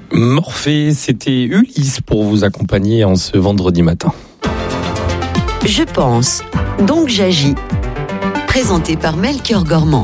Morphée, c'était Ulysse pour vous accompagner en ce vendredi matin. Je pense, donc j'agis. Présenté par Melchior Gormand.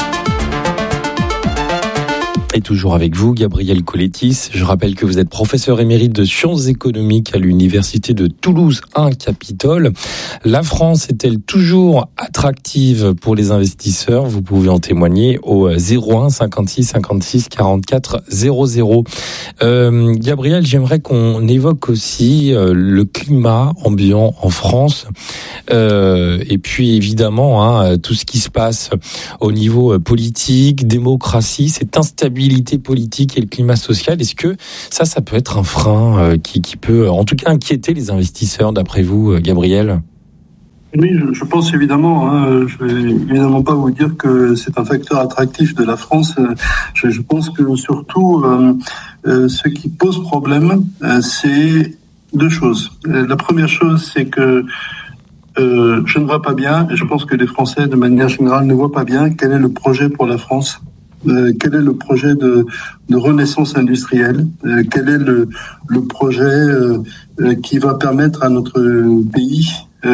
Et toujours avec vous, Gabriel Collettis. Je rappelle que vous êtes professeur émérite de sciences économiques à l'université de Toulouse 1 Capitole. La France est-elle toujours attractive pour les investisseurs ? Vous pouvez en témoigner au 01 56 56 44 00. Gabriel, j'aimerais qu'on évoque aussi le climat ambiant en France. Et puis évidemment, tout ce qui se passe au niveau politique, démocratie, cette instabilité politique et le climat social. Est-ce que ça peut être un frein qui peut, en tout cas, inquiéter les investisseurs, d'après vous, Gabriel ? Oui, je pense évidemment. Je vais évidemment pas vous dire que c'est un facteur attractif de la France. Je pense que surtout, ce qui pose problème, c'est deux choses. La première chose, c'est que je ne vois pas bien, et je pense que les Français, de manière générale, ne voient pas bien quel est le projet pour la France. Quel est le projet de renaissance industrielle, quel est le projet qui va permettre à notre pays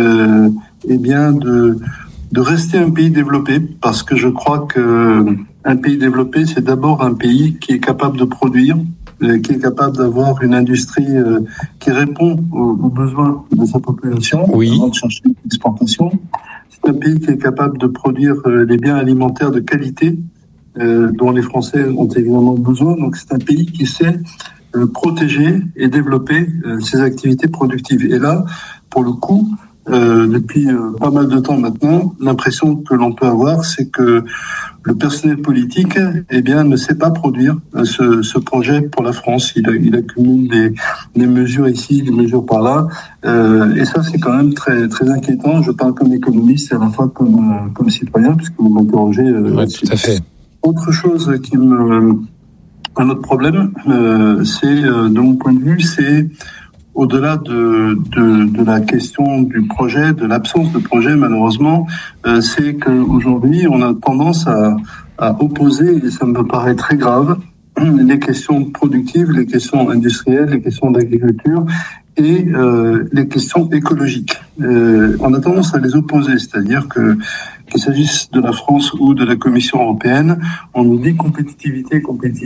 de rester un pays développé, parce que je crois que un pays développé, c'est d'abord un pays qui est capable de produire, qui est capable d'avoir une industrie qui répond aux besoins de sa population, avant de chercher l'exportation. C'est un pays qui est capable de produire des biens alimentaires de qualité, dont les Français ont évidemment besoin. Donc c'est un pays qui sait protéger et développer ses activités productives. Et là, pour le coup, depuis pas mal de temps maintenant, l'impression que l'on peut avoir, c'est que le personnel politique, ne sait pas produire ce projet pour la France. Il accumule des mesures ici, des mesures par là, et ça c'est quand même très très inquiétant. Je parle comme économiste et à la fois comme citoyen, puisque vous m'interrogez. Tout à fait. Autre chose un autre problème, c'est de mon point de vue, c'est au-delà de la question du projet, de l'absence de projet malheureusement, c'est qu'aujourd'hui on a tendance à opposer, et ça me paraît très grave, les questions productives, les questions industrielles, les questions d'agriculture et les questions écologiques. On a tendance à les opposer, c'est-à-dire qu'il s'agisse de la France ou de la Commission européenne, on nous dit compétitivité,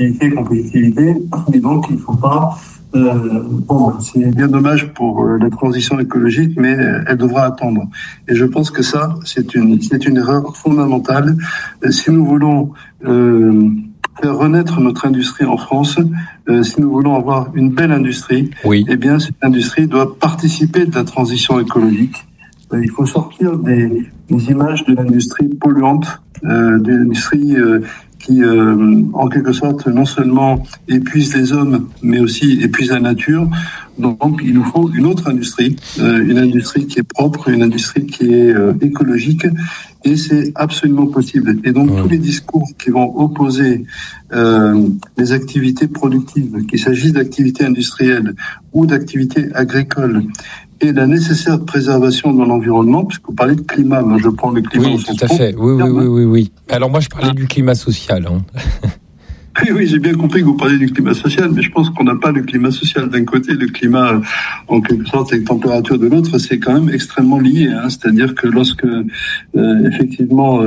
et donc il ne faut pas... c'est bien dommage pour la transition écologique, mais elle devra attendre. Et je pense que ça, c'est une erreur fondamentale. Si nous voulons faire renaître notre industrie en France, si nous voulons avoir une belle industrie, cette industrie doit participer de la transition écologique. Il faut sortir des images de l'industrie polluante, de l'industrie qui, en quelque sorte, non seulement épuise les hommes, mais aussi épuise la nature. Donc, il nous faut une autre industrie, une industrie qui est propre, une industrie qui est écologique, et c'est absolument possible. Et donc, tous les discours qui vont opposer les activités productives, qu'il s'agisse d'activités industrielles ou d'activités agricoles, et la nécessaire préservation de l'environnement, puisque vous parlez de climat, moi je prends le climat. Oui, tout à fait. Oui. Alors moi je parlais du climat social. Oui, j'ai bien compris que vous parlez du climat social, mais je pense qu'on n'a pas le climat social d'un côté, le climat, en quelque sorte, les températures de l'autre, c'est quand même extrêmement lié. C'est-à-dire que lorsque, effectivement,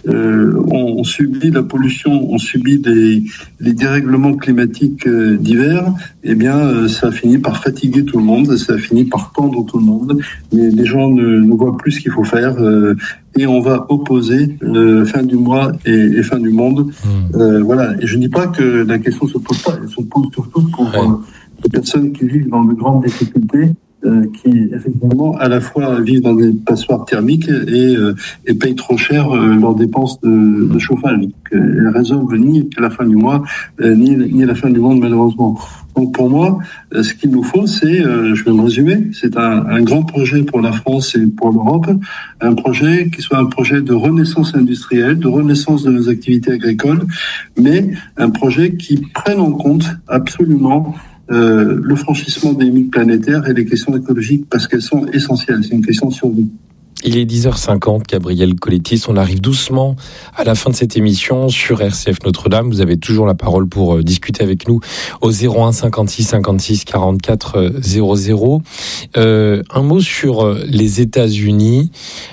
on subit la pollution, on subit les dérèglements climatiques divers, ça finit par fatiguer tout le monde, ça finit par tendre tout le monde. Mais les gens ne voient plus ce qu'il faut faire. Et on va opposer fin du mois et fin du monde. Voilà. Et je ne dis pas que la question se pose pas. Elle se pose surtout pour les personnes qui vivent dans de grandes difficultés, qui effectivement à la fois vivent dans des passoires thermiques et payent trop cher leurs dépenses de chauffage. Donc, elles résolvent ni la fin du mois, ni la fin du monde malheureusement. Donc pour moi, ce qu'il nous faut, c'est, je vais me résumer, c'est un grand projet pour la France et pour l'Europe, un projet qui soit un projet de renaissance industrielle, de renaissance de nos activités agricoles, mais un projet qui prenne en compte absolument le franchissement des limites planétaires et les questions écologiques, parce qu'elles sont essentielles, c'est une question de survie. Il est 10h50, Gabriel Colettis. On arrive doucement à la fin de cette émission sur RCF Notre-Dame. Vous avez toujours la parole pour discuter avec nous au 01 56 56 44 00. Un mot sur les États-Unis,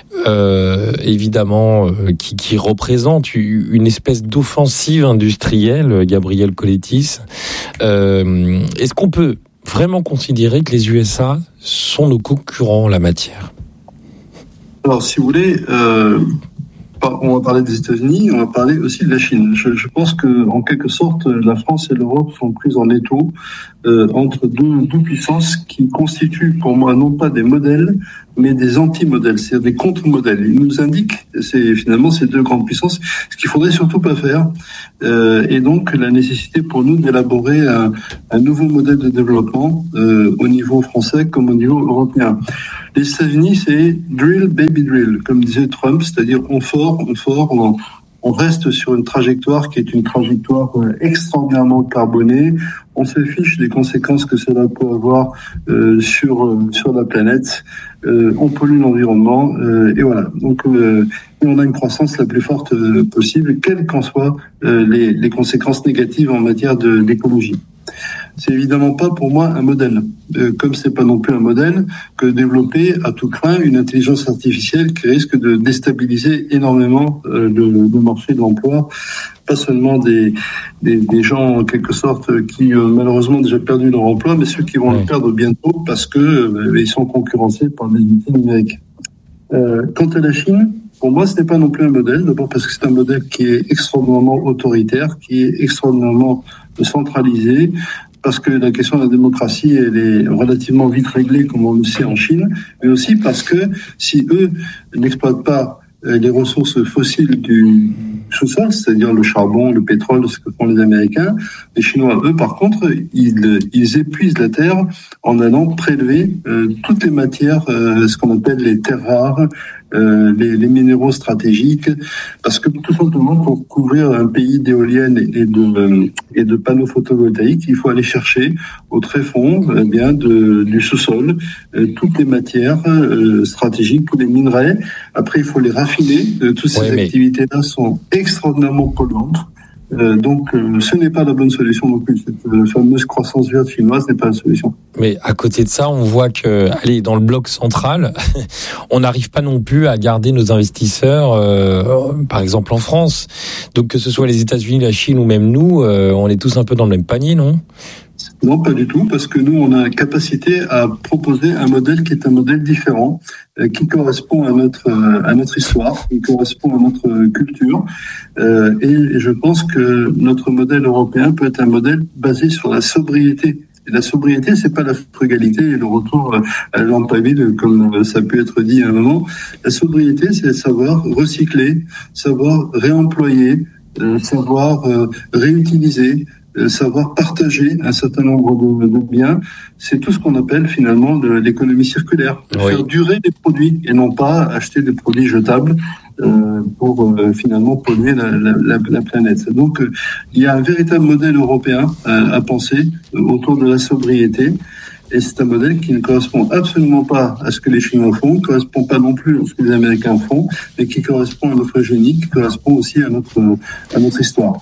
évidemment, qui représente une espèce d'offensive industrielle, Gabriel Colettis. Est-ce qu'on peut vraiment considérer que les USA sont nos concurrents en la matière ? Alors, si vous voulez, on va parler des États-Unis, on va parler aussi de la Chine. Je pense que, en quelque sorte, la France et l'Europe sont prises en étau entre deux puissances qui constituent, pour moi, non pas des modèles, mais des anti-modèles, c'est-à-dire des contre-modèles. Ils nous indiquent, c'est finalement ces deux grandes puissances, ce qu'il faudrait surtout pas faire, et donc la nécessité pour nous d'élaborer un nouveau modèle de développement au niveau français comme au niveau européen. Les États-Unis, c'est drill, baby drill, comme disait Trump, c'est-à-dire on reste sur une trajectoire qui est une trajectoire extraordinairement carbonée. On se fiche des conséquences que cela peut avoir sur la planète. On pollue l'environnement et voilà. Donc, on a une croissance la plus forte possible, quelles qu'en soient les conséquences négatives en matière d'écologie. C'est évidemment pas pour moi un modèle, comme c'est pas non plus un modèle que développer à tout craint une intelligence artificielle qui risque de déstabiliser énormément le marché de l'emploi, pas seulement des gens en quelque sorte qui malheureusement ont déjà perdu leur emploi, mais ceux qui vont le perdre bientôt parce que ils sont concurrencés par des outils numériques. Quant à la Chine, pour moi, ce n'est pas non plus un modèle, d'abord parce que c'est un modèle qui est extraordinairement autoritaire, qui est extraordinairement centralisé, parce que la question de la démocratie, elle est relativement vite réglée, comme on le sait en Chine, mais aussi parce que si eux n'exploitent pas les ressources fossiles du sous-sol, c'est-à-dire le charbon, le pétrole, ce que font les Américains, les Chinois, eux, par contre, ils épuisent la terre en allant prélever toutes les matières, ce qu'on appelle les terres rares, les minéraux stratégiques, parce que tout simplement pour couvrir un pays d'éoliennes et de panneaux photovoltaïques, il faut aller chercher au tréfonds du sous-sol toutes les matières stratégiques, tous les minerais. Après, il faut les raffiner. Toutes ces activités-là sont extraordinairement polluantes. Donc, ce n'est pas la bonne solution non plus. Cette fameuse croissance verte chinoise n'est pas la solution. Mais à côté de ça, on voit que, dans le bloc central, on n'arrive pas non plus à garder nos investisseurs, par exemple en France. Donc, que ce soit les États-Unis, la Chine ou même nous, on est tous un peu dans le même panier, non ? Non, pas du tout, parce que nous, on a la capacité à proposer un modèle qui est un modèle différent, qui correspond à notre histoire, qui correspond à notre culture. Et je pense que notre modèle européen peut être un modèle basé sur la sobriété. Et la sobriété, c'est pas la frugalité et le retour à la lampe à huile, comme ça a pu être dit à un moment. La sobriété, c'est savoir recycler, savoir réemployer, savoir réutiliser, savoir partager un certain nombre de biens. C'est tout ce qu'on appelle finalement de l'économie circulaire. Faire durer des produits et non pas acheter des produits jetables pour finalement polluer la planète. Donc il y a un véritable modèle européen à penser autour de la sobriété. Et c'est un modèle qui ne correspond absolument pas à ce que les Chinois font, ne correspond pas non plus à ce que les Américains font, mais qui correspond à notre génie, qui correspond aussi à notre histoire.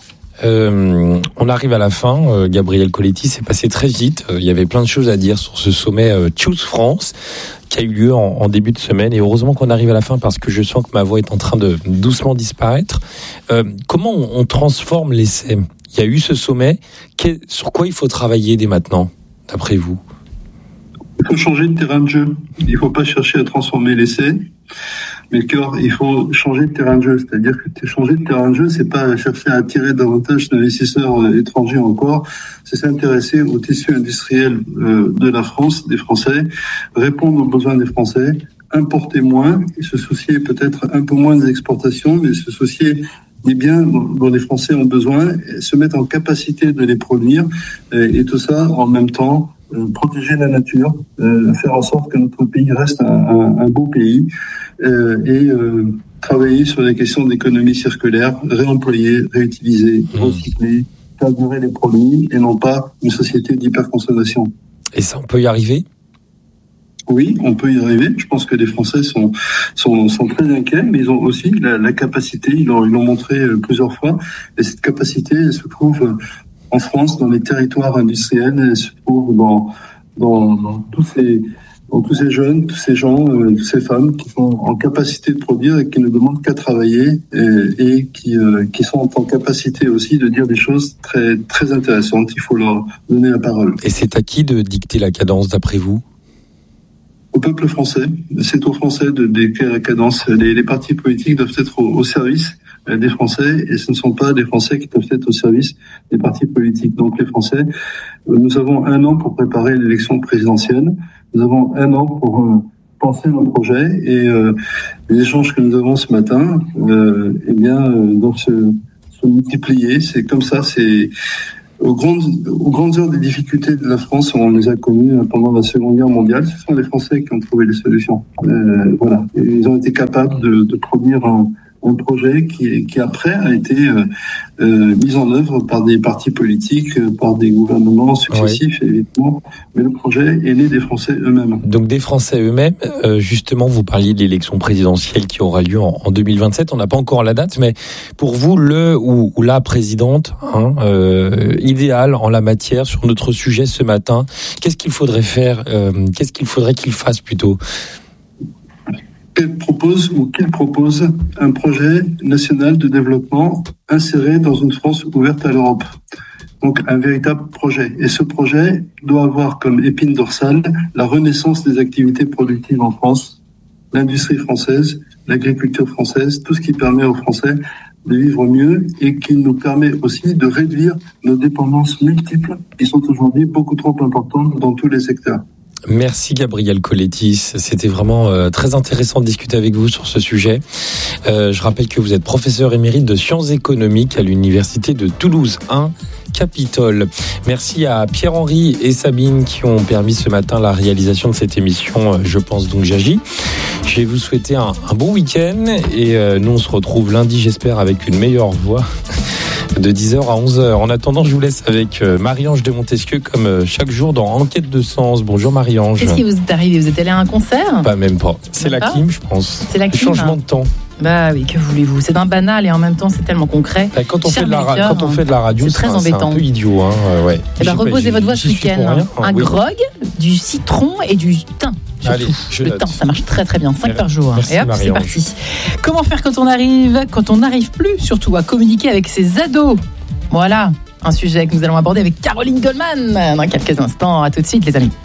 On arrive à la fin, Gabriel Colettis, c'est passé très vite. Il y avait plein de choses à dire sur ce sommet Choose France qui a eu lieu en début de semaine. Et heureusement qu'on arrive à la fin parce que je sens que ma voix est en train de doucement disparaître. Comment on transforme l'essai ? Il y a eu ce sommet. Sur quoi il faut travailler dès maintenant, d'après vous ? Il faut changer de terrain de jeu. Il ne faut pas chercher à transformer l'essai. Mais il faut changer de terrain de jeu. C'est-à-dire que changer de terrain de jeu, c'est pas chercher à attirer davantage d'investisseurs étrangers encore. C'est s'intéresser au tissu industriel de la France, des Français, répondre aux besoins des Français, importer moins, et se soucier peut-être un peu moins des exportations, mais se soucier des biens dont les Français ont besoin, se mettre en capacité de les produire, et tout ça en même temps protéger la nature, faire en sorte que notre pays reste un beau pays, et travailler sur les questions d'économie circulaire, réemployer, réutiliser, recycler, faire durer les produits et non pas une société d'hyperconsommation. Et ça, on peut y arriver ? Oui, on peut y arriver. Je pense que les Français sont très inquiets, mais ils ont aussi la capacité, ils l'ont montré plusieurs fois, et cette capacité, elle se trouve en France, dans les territoires industriels, elle se trouve dans tous ces jeunes, tous ces gens, toutes ces femmes qui sont en capacité de produire et qui ne demandent qu'à travailler et qui sont en capacité aussi de dire des choses très, très intéressantes. Il faut leur donner la parole. Et c'est à qui de dicter la cadence, d'après vous ? Au peuple français. C'est aux Français de dicter la cadence. Les partis politiques doivent être au service des Français et ce ne sont pas des Français qui doivent être au service des partis politiques. Donc les Français, nous avons 1 an pour préparer l'élection présidentielle. Nous avons 1 an pour penser nos projets et les échanges que nous avons ce matin, doivent se multiplier. C'est comme ça, c'est aux grandes heures des difficultés de la France, on les a connues pendant la Seconde Guerre mondiale. Ce sont les Français qui ont trouvé les solutions. Voilà, et ils ont été capables de produire un projet qui après a été mis en œuvre par des partis politiques, par des gouvernements successifs, évidemment. Mais le projet est né des Français eux-mêmes. Donc des Français eux-mêmes. Justement, vous parliez de l'élection présidentielle qui aura lieu en 2027. On n'a pas encore la date, mais pour vous, le ou la présidente idéale en la matière sur notre sujet ce matin, qu'est-ce qu'il faudrait faire ? Qu'est-ce qu'il faudrait qu'il fasse plutôt ? Qu'il propose un projet national de développement inséré dans une France ouverte à l'Europe. Donc un véritable projet. Et ce projet doit avoir comme épine dorsale la renaissance des activités productives en France, l'industrie française, l'agriculture française, tout ce qui permet aux Français de vivre mieux et qui nous permet aussi de réduire nos dépendances multiples qui sont aujourd'hui beaucoup trop importantes dans tous les secteurs. Merci Gabriel Colettis, c'était vraiment très intéressant de discuter avec vous sur ce sujet. Je rappelle que vous êtes professeur émérite de sciences économiques à l'université de Toulouse 1, Capitole. Merci à Pierre-Henri et Sabine qui ont permis ce matin la réalisation de cette émission Je pense donc j'agis. Je vais vous souhaiter un bon week-end et nous on se retrouve lundi j'espère avec une meilleure voix. De 10h à 11h. En attendant, je vous laisse avec Marie-Ange de Montesquieu comme chaque jour dans Enquête de sens. Bonjour Marie-Ange. Qu'est-ce qui vous est arrivé ? Vous êtes allé à un concert ? Pas même pas. C'est la clim, je pense. C'est la clim. Le changement de temps. Bah oui, que voulez-vous ? C'est d'un banal et en même temps c'est tellement concret. Quand on fait de la radio, c'est très embêtant. C'est un peu idiot. Ouais. Reposez votre voix ce week-end. Un grog, du citron et du thym. Surtout. Allez, le thym, ça marche très très bien, 5 par jour. Merci, et hop, c'est parti. Comment faire quand on n'arrive plus surtout à communiquer avec ses ados ? Voilà, un sujet que nous allons aborder avec Caroline Goldman dans quelques instants. À tout de suite les amis.